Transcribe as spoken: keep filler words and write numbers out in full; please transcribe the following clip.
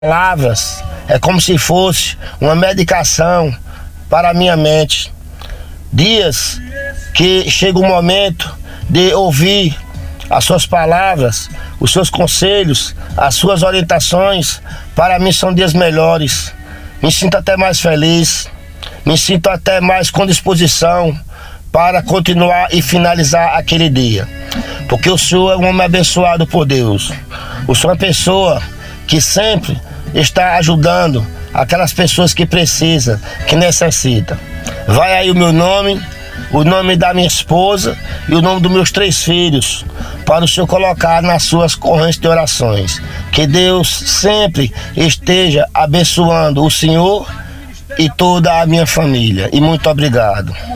Palavras é como se fosse uma medicação para a minha mente. Dias que chega o momento de ouvir as suas palavras, os seus conselhos, as suas orientações, para mim são dias melhores. Me sinto até mais feliz, me sinto até mais com disposição para continuar e finalizar aquele dia. Porque o Senhor é um homem abençoado por Deus. O Senhor é uma pessoa que sempre está ajudando aquelas pessoas que precisam, que necessitam. Vai aí o meu nome, o nome da minha esposa e o nome dos meus três filhos, para o Senhor colocar nas suas correntes de orações. Que Deus sempre esteja abençoando o Senhor e toda a minha família. E muito obrigado.